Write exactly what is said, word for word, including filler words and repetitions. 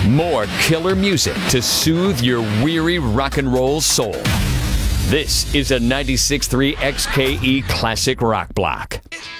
More killer music to soothe your weary rock and roll soul. This is a ninety-six point three X K E Classic Rock Block.